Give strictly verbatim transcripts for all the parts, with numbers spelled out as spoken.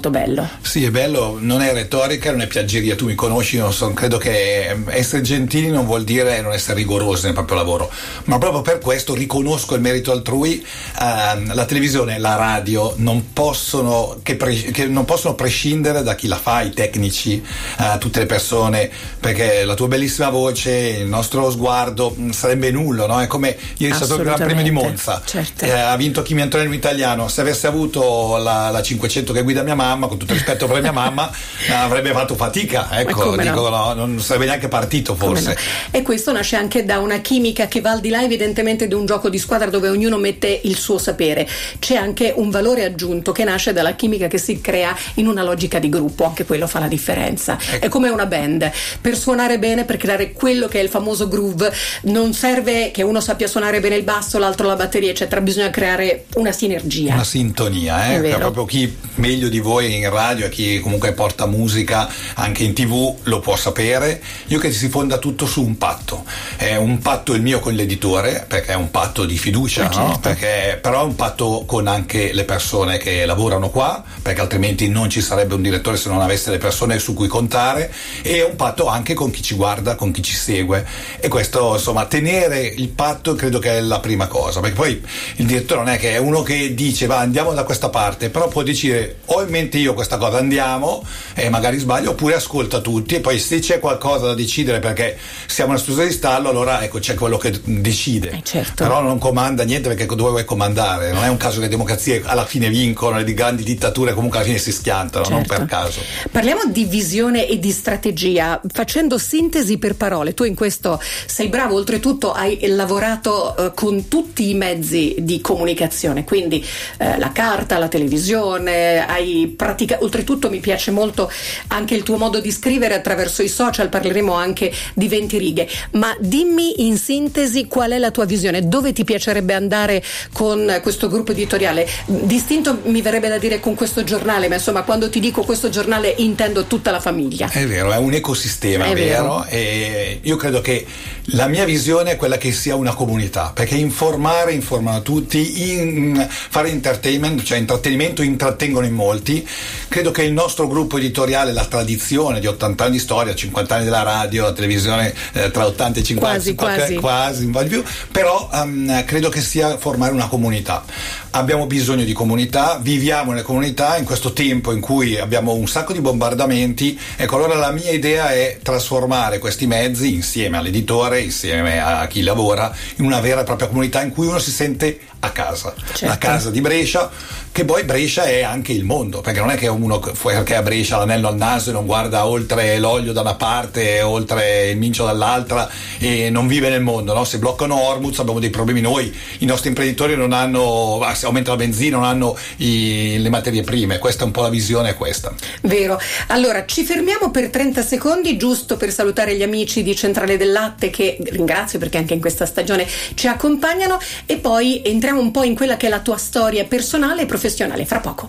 molto bello. Sì, è bello, non è retorica, non è piaggeria, tu mi conosci, non so, credo che essere gentili non vuol dire non essere rigorosi nel proprio lavoro, ma proprio per questo riconosco il merito altrui. Uh, la televisione e la radio non possono che, pre- che non possono prescindere da chi la fa, i tecnici, uh, tutte le persone, perché la tua bellissima voce, il nostro sguardo sarebbe nullo, no? È come ieri è stato il Gran Premio di Monza, certo. eh, ha vinto Kimi Antonello italiano. Se avesse avuto la, la cinquecento che guida mia mamma, con tutto il rispetto per mia mamma, avrebbe fatto fatica, ecco, dico, no? No, non sarebbe neanche partito forse. No. E questo nasce anche da una chimica che va al di là evidentemente di un gioco di squadra dove ognuno mette il suo sapere. C'è anche un valore aggiunto che nasce dalla chimica che si crea in una logica di gruppo, anche quello fa la differenza. Ecco. È come una band, per suonare bene, per creare quello che è il famoso groove, non serve che uno sappia suonare bene il basso, l'altro la batteria eccetera, bisogna creare una sinergia, una sintonia, eh? È proprio chi meglio di voi in radio e chi comunque porta musica anche in tv lo può sapere. Io che si fonda tutto su un patto, è un patto il mio con l'editore, perché è un patto di fiducia, eh certo. no? Perché però è un patto con anche le persone che lavorano qua, perché altrimenti non ci sarebbe un direttore se non avesse le persone su cui contare, e è un patto anche con chi ci guarda, con chi ci segue, e questo insomma, tenere il patto credo che è la prima cosa, perché poi il direttore non è che è uno che dice va andiamo da questa parte, però può decidere ho in mente io questa cosa, andiamo e magari sbaglio, oppure ascolta tutti, e poi se c'è qualcosa da decidere perché siamo una struttura di stallo, allora ecco c'è quello che decide, eh certo. però non comanda niente, perché dove vuoi comandare? Non è un caso che le democrazie alla fine vincono, le grandi dittature comunque alla fine si schiantano, certo. non per caso. Parliamo di visione e di strategia, facendo sintesi per parole. Tu in questo sei bravo, oltretutto hai lavorato eh, con tutti i mezzi di comunicazione, quindi eh, la carta, la televisione, hai praticato, oltretutto mi piace molto anche il tuo modo di scrivere attraverso i social, parleremo anche di venti righe, ma dimmi in sintesi qual è la tua visione, dove ti piacerebbe andare con questo gruppo editoriale, distinto mi verrebbe da dire con questo giornale, ma insomma quando ti dico questo giornale intendo tutta la famiglia. È vero, è un ecosistema, è vero, vero. E io credo che la mia visione è quella che sia una comunità, perché informare informano tutti, in, fare entertainment, cioè intrattenimento, intrattengono in molti. Credo che il nostro gruppo editoriale, la tradizione di ottanta anni di storia, cinquanta anni della radio, la televisione eh, tra ottanta e cinquanta, quasi, quasi. quasi un po' di più, però um, credo che sia formare una comunità. Abbiamo bisogno di comunità, viviamo nelle comunità in questo tempo in cui abbiamo un sacco di bombardamenti. Ecco, allora la mia idea è trasformare questi mezzi insieme all'editore, insieme a chi lavora, in una vera e propria comunità in cui uno si sente a casa, certo. La casa di Brescia, che poi Brescia è anche il mondo, perché non è che uno che a Brescia l'anello al naso e non guarda oltre l'olio da una parte, oltre il mincio dall'altra e non vive nel mondo, no? Se bloccano Hormuz abbiamo dei problemi noi, i nostri imprenditori non hanno, se aumenta la benzina non hanno i, le materie prime, questa è un po' la visione, è questa. Vero. Allora ci fermiamo per trenta secondi giusto per salutare gli amici di Centrale del Latte, che ringrazio perché anche in questa stagione ci accompagnano, e poi entriamo un po' in quella che è la tua storia personale e professionale fra poco.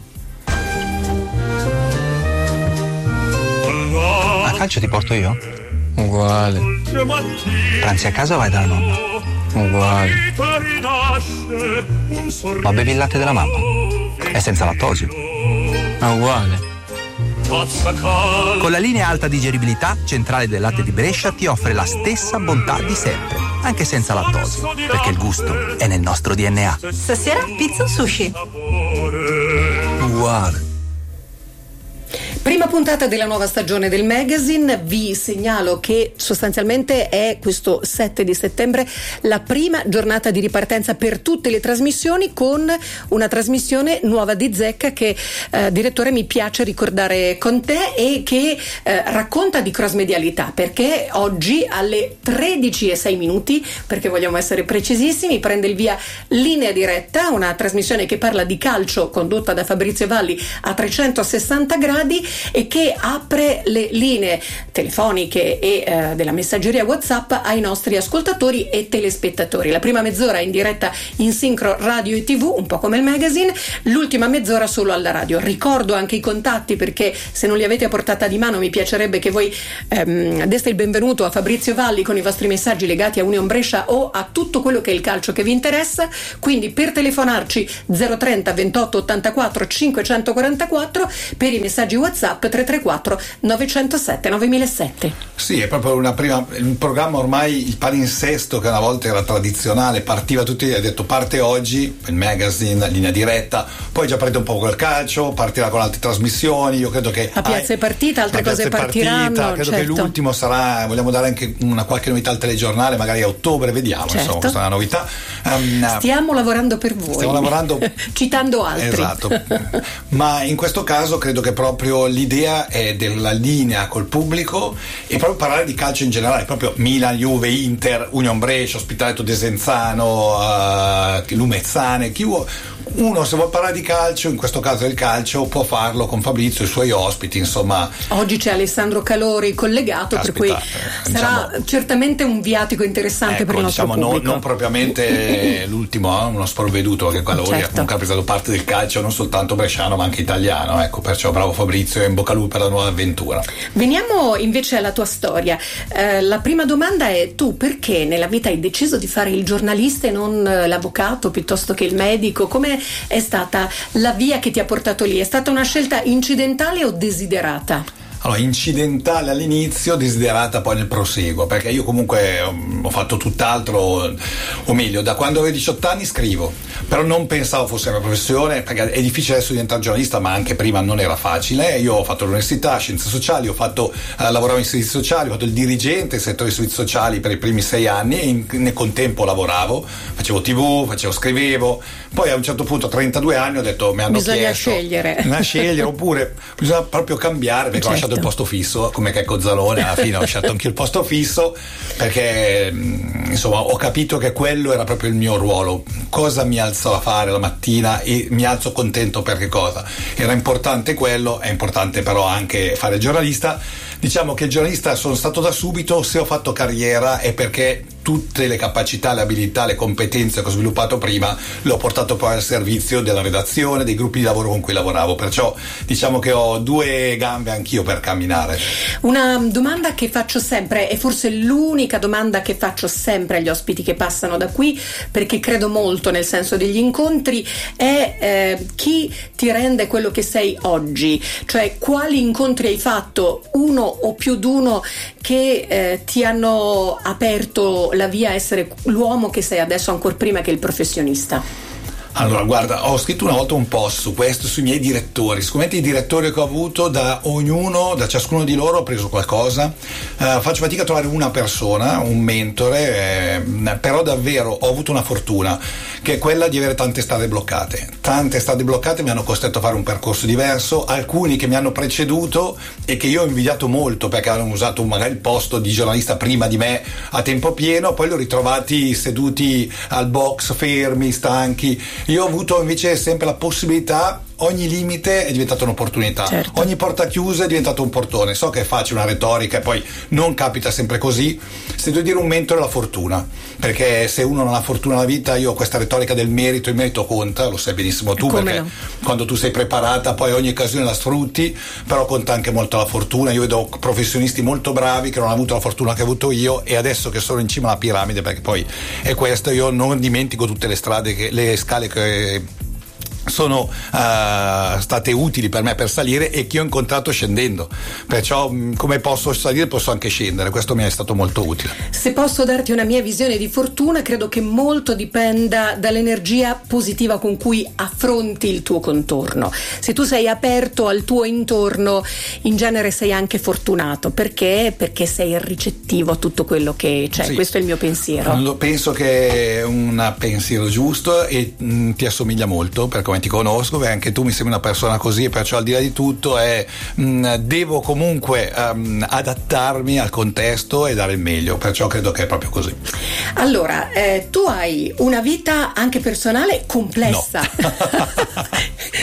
A calcio ti porto io? Uguale. Pranzi a casa o vai dalla mamma? Uguale. Ma bevi il latte della mamma? È senza lattosio. Ma uguale. Con la linea alta digeribilità, Centrale del Latte di Brescia ti offre la stessa bontà di sempre, anche senza lattosio, perché il gusto è nel nostro D N A. Stasera pizza o sushi? Uguale. Prima puntata della nuova stagione del magazine, vi segnalo che sostanzialmente è questo sette di settembre la prima giornata di ripartenza per tutte le trasmissioni, con una trasmissione nuova di zecca che eh, direttore mi piace ricordare con te e che eh, racconta di cross medialità, perché oggi alle tredici e sei minuti, perché vogliamo essere precisissimi, prende il via Linea Diretta, una trasmissione che parla di calcio condotta da Fabrizio Valli a trecentosessanta gradi e che apre le linee telefoniche e eh, della messaggeria WhatsApp ai nostri ascoltatori e telespettatori. La prima mezz'ora in diretta in sincro radio e tv, un po' come il magazine, l'ultima mezz'ora solo alla radio. Ricordo anche i contatti, perché se non li avete a portata di mano mi piacerebbe che voi ehm, deste il benvenuto a Fabrizio Valli con i vostri messaggi legati a Union Brescia o a tutto quello che è il calcio che vi interessa. Quindi per telefonarci zero trenta ventotto ottantaquattro cinquecentoquarantaquattro, per i messaggi WhatsApp tre tre quattro novecentosette novemilasette. Sì, è proprio una prima, un programma ormai, il palinsesto che una volta era tradizionale, partiva tutti, ha detto parte oggi, il magazine, linea diretta, poi già prende un po' col calcio, partirà con altre trasmissioni. Io credo che a piazza e partita, altre cose partiranno. Partita, credo certo. che l'ultimo sarà, vogliamo dare anche una qualche novità al telegiornale, magari a ottobre, vediamo, certo. insomma, questa è una novità. Um, stiamo lavorando per voi, stiamo lavorando citando altri. Esatto. Ma in questo caso credo che proprio l'idea è della linea col pubblico e proprio parlare di calcio in generale, proprio Milan, Juve, Inter, Union Brescia, Ospitaletto Desenzano, uh, Lumezzane, chi vuole. Uno, se vuol parlare di calcio, in questo caso del calcio, può farlo con Fabrizio e i suoi ospiti, insomma. Oggi c'è Alessandro Calori collegato, Aspetta, per cui sarà diciamo, certamente un viatico interessante, ecco, per il nostro diciamo, pubblico. Non, non propriamente l'ultimo, eh, uno sprovveduto, che Calori certo. comunque ha preso parte del calcio non soltanto bresciano ma anche italiano, ecco, perciò bravo Fabrizio e in bocca al lupo per la nuova avventura. Veniamo invece alla tua storia. Eh, la prima domanda è: tu perché nella vita hai deciso di fare il giornalista e non l'avvocato piuttosto che il medico? Come è stata la via che ti ha portato lì? È stata una scelta incidentale o desiderata? Allora, incidentale all'inizio, desiderata poi nel proseguo, perché io comunque ho fatto tutt'altro, o meglio, da quando avevo diciotto anni scrivo, però non pensavo fosse una professione, perché è difficile adesso diventare giornalista, ma anche prima non era facile. Io ho fatto l'università, scienze sociali, ho fatto eh, lavoravo in servizi sociali, ho fatto il dirigente del settore dei servizi sociali per i primi sei anni e in, nel contempo lavoravo, facevo tv, facevo, scrivevo. Poi a un certo punto, a trentadue anni, ho detto mi hanno bisogna chiesto scegliere bisogna scegliere oppure bisogna proprio cambiare, perché certo. ho lasciato il posto fisso come Checco Zalone, alla fine ho lasciato anche il posto fisso perché insomma ho capito che quello era proprio il mio ruolo. Cosa mi alzo a fare la mattina e mi alzo contento per che cosa? Era importante quello, è importante però anche fare il giornalista. Diciamo che il giornalista sono stato da subito, se ho fatto carriera è perché tutte le capacità, le abilità, le competenze che ho sviluppato prima le ho portato poi al servizio della redazione, dei gruppi di lavoro con cui lavoravo, perciò diciamo che ho due gambe anch'io per camminare. Una domanda che faccio sempre, è forse l'unica domanda che faccio sempre agli ospiti che passano da qui, perché credo molto nel senso degli incontri, è eh, chi ti rende quello che sei oggi, cioè quali incontri hai fatto, uno o più d'uno, che eh, ti hanno aperto la via a essere l'uomo che sei adesso, ancora prima che il professionista? Allora, guarda, ho scritto una volta un post su questo, sui miei direttori. Sicuramente i direttori che ho avuto, da ognuno, da ciascuno di loro ho preso qualcosa. Uh, faccio fatica a trovare una persona, un mentore, eh, però davvero ho avuto una fortuna, che è quella di avere tante strade bloccate. Tante strade bloccate mi hanno costretto a fare un percorso diverso, alcuni che mi hanno preceduto e che io ho invidiato molto perché hanno usato magari il posto di giornalista prima di me a tempo pieno, poi li ho ritrovati seduti al box, fermi, stanchi. Io ho avuto invece sempre la possibilità, ogni limite è diventato un'opportunità, certo. ogni porta chiusa è diventato un portone. So che è facile una retorica e poi non capita sempre così. Se devo dire un mentore, la fortuna, perché se uno non ha fortuna nella vita, io ho questa retorica del merito, il merito conta, lo sai benissimo tu, come perché no? Quando tu sei preparata poi ogni occasione la sfrutti, però conta anche molto la fortuna. Io vedo professionisti molto bravi che non hanno avuto la fortuna che ho avuto io, e adesso che sono in cima alla piramide, perché poi è questo, io non dimentico tutte le strade, che, le scale che sono uh, state utili per me per salire e che ho incontrato scendendo, perciò come posso salire posso anche scendere, questo mi è stato molto utile. Se posso darti una mia visione di fortuna, credo che molto dipenda dall'energia positiva con cui affronti il tuo contorno. Se tu sei aperto al tuo intorno, in genere sei anche fortunato, perché? Perché sei ricettivo a tutto quello che c'è, sì. Questo è il mio pensiero. Lo penso che è un pensiero giusto e mh, ti assomiglia molto per come ti conosco, beh, anche tu mi sembri una persona così, e perciò al di là di tutto è, mh, devo comunque um, adattarmi al contesto e dare il meglio, perciò credo che è proprio così. Allora, eh, tu hai una vita anche personale complessa. No.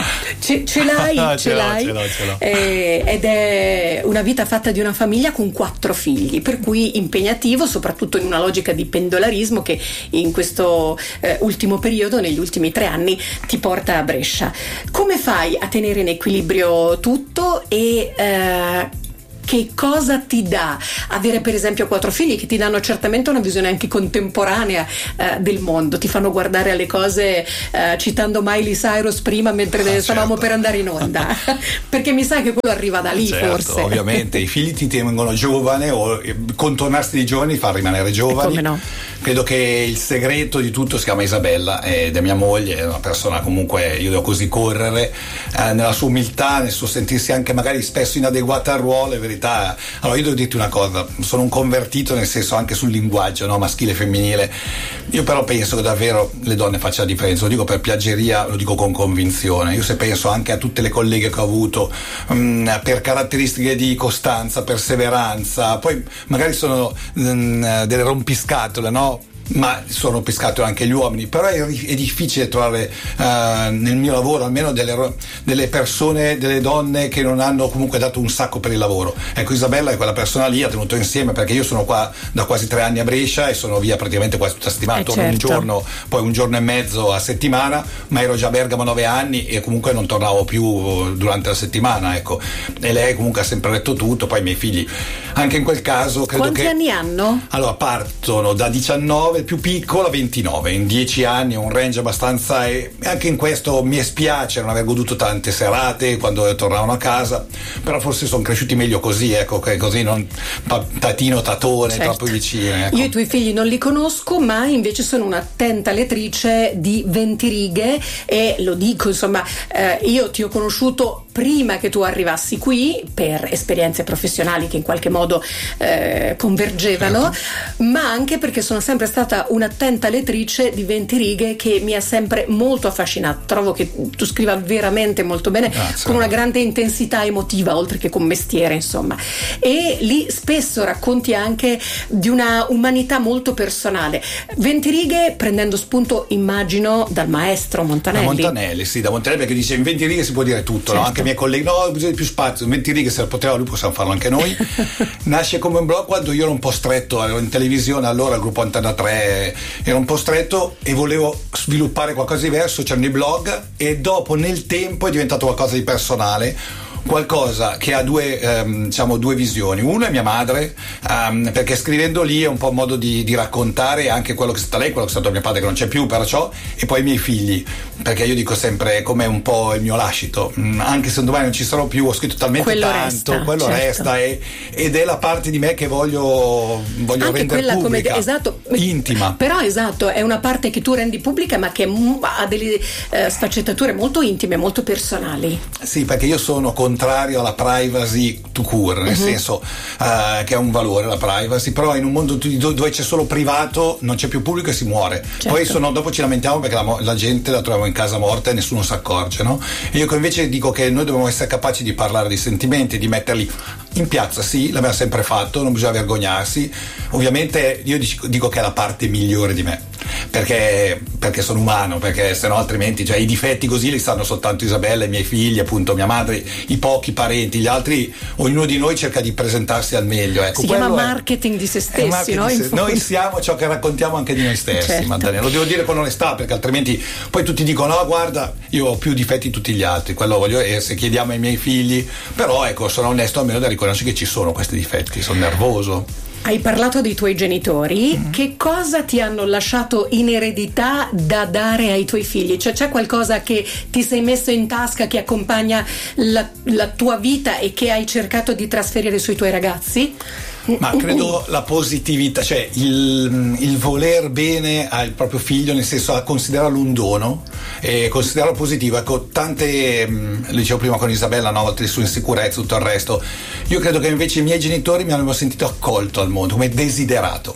Ce, ce l'hai, ce, ce l'ho, l'hai. ce l'ho, ce l'ho. Eh, ed è una vita fatta di una famiglia con quattro figli, per cui impegnativo, soprattutto in una logica di pendolarismo che in questo eh, ultimo periodo, negli ultimi tre anni, ti porta a Brescia. Come fai a tenere in equilibrio tutto e eh, che cosa ti dà avere per esempio quattro figli che ti danno certamente una visione anche contemporanea eh, del mondo, ti fanno guardare alle cose eh, citando Miley Cyrus prima mentre ah, stavamo certo. per andare in onda perché mi sa che quello arriva da lì certo, forse ovviamente i figli ti tengono giovane o contornarsi di giovani fa rimanere giovani. Come no? Credo che il segreto di tutto si chiama Isabella ed è mia moglie, è una persona comunque, io devo così correre eh, nella sua umiltà, nel suo sentirsi anche magari spesso inadeguata al ruolo, è verità. Allora io devo dirti una cosa, sono un convertito nel senso anche sul linguaggio, no? Maschile e femminile. Io però penso che davvero le donne facciano la differenza, lo dico per piaggeria, lo dico con convinzione. Io se penso anche a tutte le colleghe che ho avuto mh, per caratteristiche di costanza, perseveranza, poi magari sono mh, delle rompiscatole, no? Ma sono pescato anche gli uomini, però è, è difficile trovare uh, nel mio lavoro almeno delle, delle persone, delle donne che non hanno comunque dato un sacco per il lavoro. Ecco, Isabella è quella persona lì, ha tenuto insieme, perché io sono qua da quasi tre anni a Brescia e sono via praticamente quasi tutta la settimana, eh torno certo. un giorno, poi un giorno e mezzo a settimana, ma ero già a Bergamo nove anni e comunque non tornavo più durante la settimana, ecco. E lei comunque ha sempre detto tutto, poi i miei figli anche in quel caso credo. Quanti che anni hanno? allora partono da diciannove, il più piccolo, a ventinove, in dieci anni, un range abbastanza, e anche in questo mi spiace non aver goduto tante serate quando tornavano a casa, però forse sono cresciuti meglio così, ecco, che così non tatino tatone certo. troppo vicine, ecco. Io i tuoi figli non li conosco, ma invece sono un'attenta lettrice di venti righe e lo dico, insomma, eh, io ti ho conosciuto prima che tu arrivassi qui per esperienze professionali che in qualche modo eh, convergevano, certo. ma anche perché sono sempre stata un'attenta lettrice di venti righe che mi ha sempre molto affascinato. Trovo che tu scriva veramente molto bene, grazie, con una grande intensità emotiva oltre che con mestiere, insomma, e lì spesso racconti anche di una umanità molto personale. venti righe prendendo spunto, immagino, dal maestro Montanelli. Da Montanelli, sì, da Montanelli, perché dice in venti righe si può dire tutto, certo. no? Anche i miei colleghi, no, bisogna di più spazio, in venti righe se lo poteva lui possiamo farlo anche noi. Nasce come un blog quando io ero un po' stretto, ero in televisione allora, il gruppo Antenna tre, ero un po' stretto e volevo sviluppare qualcosa di diverso, c'erano i blog e dopo nel tempo è diventato qualcosa di personale, qualcosa che ha due, ehm, diciamo, due visioni. Uno è mia madre, ehm, perché scrivendo lì è un po' un modo di, di raccontare anche quello che è stata lei, quello che è stato mio padre che non c'è più, perciò, e poi i miei figli, perché io dico sempre come un po' il mio lascito, mm, anche se domani non ci sarò più, ho scritto talmente quello tanto, resta, quello certo. resta e, ed è la parte di me che voglio, voglio anche rendere quella pubblica, come, esatto, intima. Però esatto, è una parte che tu rendi pubblica ma che ha delle eh, sfaccettature molto intime, molto personali. Sì, perché io sono contrario alla privacy to cure, nel uh-huh. senso uh, che è un valore la privacy, però in un mondo dove c'è solo privato non c'è più pubblico e si muore. Certo. Poi sono, dopo ci lamentiamo perché la, la gente la troviamo in casa morta e nessuno si accorge, no? E io invece dico che noi dobbiamo essere capaci di parlare di sentimenti, di metterli in piazza, sì, l'abbiamo sempre fatto, non bisogna vergognarsi. Ovviamente io dico che è la parte migliore di me, perché, perché sono umano, perché sennò altrimenti, cioè, i difetti così li sanno soltanto Isabella, i miei figli, appunto mia madre, i pochi parenti, gli altri, ognuno di noi cerca di presentarsi al meglio, ecco. Si chiama marketing è, di se stessi, no? Se, noi siamo ciò che raccontiamo anche di noi stessi, certo. Maddalena, lo devo dire con onestà, perché altrimenti poi tutti dicono no, guarda, io ho più difetti di tutti gli altri, quello voglio, e se chiediamo ai miei figli, però ecco, sono onesto almeno da riconoscere che ci sono questi difetti, sono nervoso. Hai parlato dei tuoi genitori, mm-hmm. che cosa ti hanno lasciato in eredità da dare ai tuoi figli? Cioè c'è qualcosa che ti sei messo in tasca che accompagna la, la tua vita e che hai cercato di trasferire sui tuoi ragazzi? Ma credo la positività, cioè il, il voler bene al proprio figlio, nel senso a considerarlo un dono e considerarlo positivo. Ecco, tante, lo dicevo prima con Isabella, no, oltre su insicurezza, tutto il resto, io credo che invece i miei genitori mi hanno sentito accolto al mondo, come desiderato,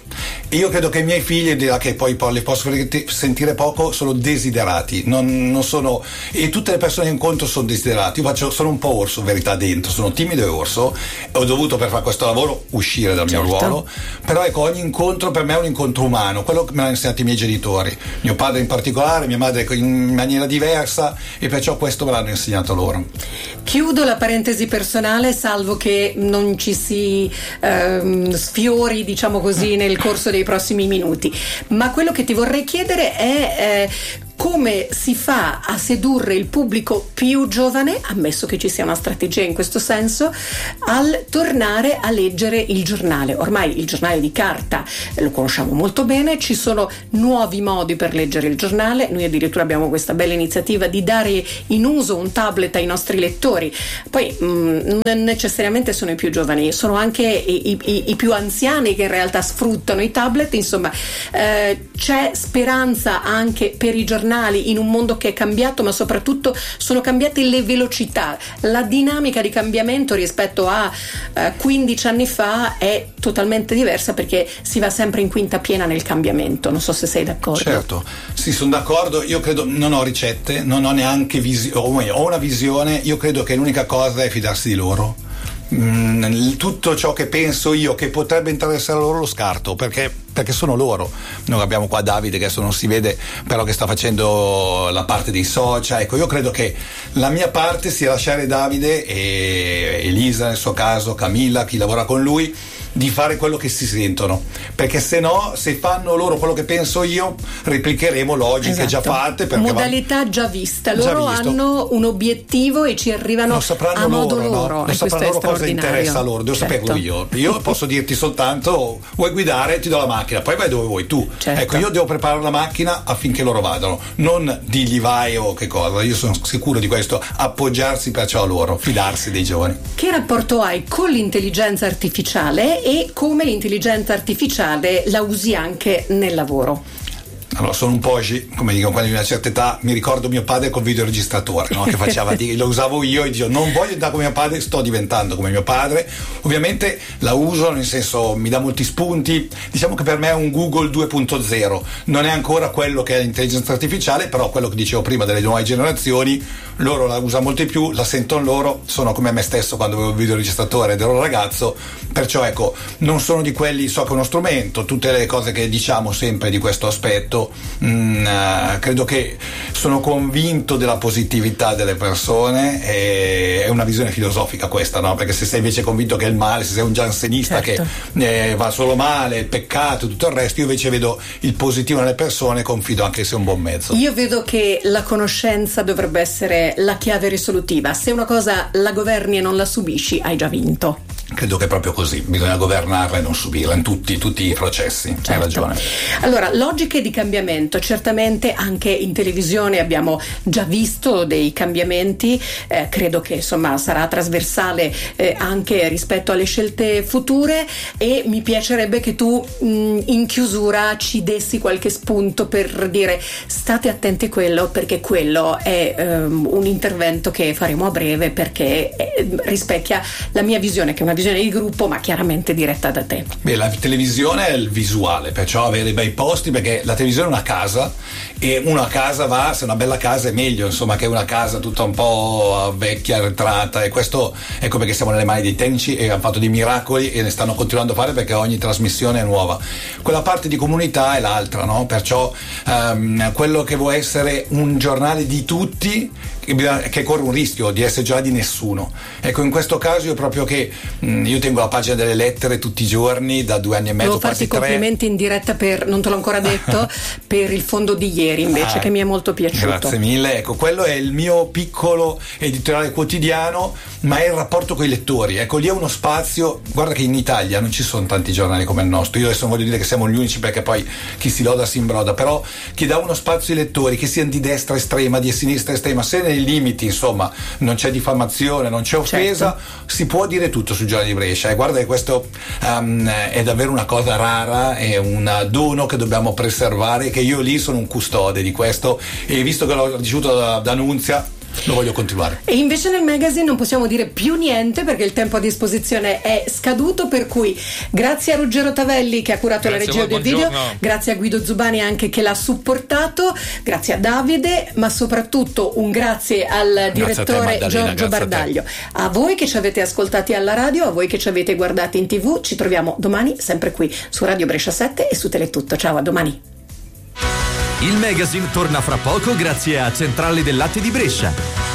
Io credo che i miei figli, che poi li posso sentire poco, sono desiderati, non, non sono, e tutte le persone che incontro sono desiderati. Io faccio, sono un po' orso in verità dentro, sono timido e orso, ho dovuto per fare questo lavoro uscire dal certo. mio ruolo, però ecco, ogni incontro per me è un incontro umano, quello che me l'hanno insegnato i miei genitori, mio padre in particolare, mia madre in maniera diversa, e perciò questo me l'hanno insegnato loro. Chiudo la parentesi personale, salvo che non ci si ehm, sfiori, diciamo così, nel corso dei prossimi minuti, ma quello che ti vorrei chiedere è eh, come si fa a sedurre il pubblico più giovane, ammesso che ci sia una strategia in questo senso, al tornare a leggere il giornale. Ormai il giornale di carta lo conosciamo molto bene, ci sono nuovi modi per leggere il giornale, noi addirittura abbiamo questa bella iniziativa di dare in uso un tablet ai nostri lettori. Poi mh, non necessariamente sono i più giovani, sono anche i, i, i più anziani che in realtà sfruttano i tablet, insomma eh, c'è speranza anche per i giornali in un mondo che è cambiato, ma soprattutto sono cambiate le velocità, la dinamica di cambiamento rispetto a eh, quindici anni fa è totalmente diversa, perché si va sempre in quinta piena nel cambiamento. Non so se sei d'accordo. Certo, sì, sono d'accordo. Io credo, non ho ricette, non ho neanche visione, ho una visione. Io credo che l'unica cosa è fidarsi di loro. Mm, tutto ciò che penso io che potrebbe interessare a loro lo scarto, perché perché sono loro. Noi abbiamo qua Davide che adesso non si vede, però che sta facendo la parte dei social. Ecco, io credo che la mia parte sia lasciare Davide e Elisa, nel suo caso Camilla, chi lavora con lui, di fare quello che si sentono, perché se no, se fanno loro quello che penso io, replicheremo logiche esatto. già fatte, perché modalità va... già vista. Loro già hanno un obiettivo e ci arrivano a modo loro, loro, no? Lo sapranno loro cosa interessa a loro, devo certo. saperlo io. Io posso dirti soltanto: vuoi guidare, ti do la macchina, poi vai dove vuoi tu. Certo. Ecco, io devo preparare la macchina affinché loro vadano, non digli vai o che cosa. Io sono sicuro di questo, appoggiarsi perciò a loro, fidarsi dei giovani. Che rapporto hai con l'intelligenza artificiale e come l'intelligenza artificiale la usi anche nel lavoro? Allora, sono un po', come dicono quando di una certa età, mi ricordo mio padre col videoregistratore, no? Che faceva, lo usavo io e dicevo non voglio diventare come mio padre, sto diventando come mio padre. Ovviamente la uso, nel senso, mi dà molti spunti. Diciamo che per me è un Google due punto zero, non è ancora quello che è l'intelligenza artificiale, però quello che dicevo prima delle nuove generazioni, loro la usano molto di più, la sentono loro, sono come me stesso quando avevo il videoregistratore ed ero ragazzo, perciò ecco, non sono di quelli, so che è uno strumento, tutte le cose che diciamo sempre di questo aspetto. Mm, uh, credo che sono convinto della positività delle persone, e è una visione filosofica questa, no? Perché se sei invece convinto che è il male, se sei un giansenista certo. che eh, va solo male, il peccato, tutto il resto, io invece vedo il positivo nelle persone e confido anche se è un buon mezzo. Io vedo che la conoscenza dovrebbe essere la chiave risolutiva. Se una cosa la governi e non la subisci, hai già vinto. Credo che è proprio così, bisogna governarla e non subirla in tutti, tutti i processi, certo. Hai ragione. Allora, logiche di cambiamento, certamente anche in televisione abbiamo già visto dei cambiamenti, eh, credo che insomma sarà trasversale eh, anche rispetto alle scelte future, e mi piacerebbe che tu mh, in chiusura ci dessi qualche spunto per dire state attenti a quello, perché quello è um, un intervento che faremo a breve, perché eh, rispecchia la mia visione, che è una visione di gruppo, ma chiaramente diretta da te. Beh, la televisione è il visuale, perciò avere bei posti, perché la televisione è una casa, e una casa va, se è una bella casa è meglio, insomma, che una casa tutta un po' vecchia, arretrata, e questo ecco perché siamo nelle mani dei tecnici e hanno fatto dei miracoli e ne stanno continuando a fare, perché ogni trasmissione è nuova. Quella parte di comunità è l'altra, no? Perciò um, quello che vuole essere un giornale di tutti, che corre un rischio di essere già di nessuno. Ecco, in questo caso io proprio che mh, io tengo la pagina delle lettere tutti i giorni da due anni e mezzo. Devo farti complimenti in diretta per, non te l'ho ancora detto, per il fondo di ieri invece, ah, che mi è molto piaciuto. Grazie mille. Ecco, quello è il mio piccolo editoriale quotidiano, ma è il rapporto con i lettori. Ecco, lì è uno spazio. Guarda che in Italia non ci sono tanti giornali come il nostro. Io adesso non voglio dire che siamo gli unici, perché poi chi si loda si imbroda, però che dà uno spazio ai lettori, che siano di destra estrema, di sinistra estrema, se nei limiti, insomma, non c'è diffamazione, non c'è offesa, certo. Si può dire tutto sul giornale di Brescia, e guarda che questo um, è davvero una cosa rara, è un dono che dobbiamo preservare, che io lì sono un custode di questo, e visto che l'ho ricevuto da, da Nunzia, lo voglio continuare. E invece nel magazine non possiamo dire più niente perché il tempo a disposizione è scaduto, per cui grazie a Ruggero Tavelli che ha curato Grazie la regia del video, buongiorno. grazie a Guido Zubani anche che l'ha supportato, grazie a Davide, ma soprattutto un grazie al Grazie a te, direttore Maddalena, Giorgio grazie a te. Bardaglio, a voi che ci avete ascoltati alla radio, a voi che ci avete guardati in tv. Ci troviamo domani sempre qui su Radio Brescia sette e su Teletutto. Ciao, a domani. Il magazine torna fra poco grazie a Centrale del Latte di Brescia.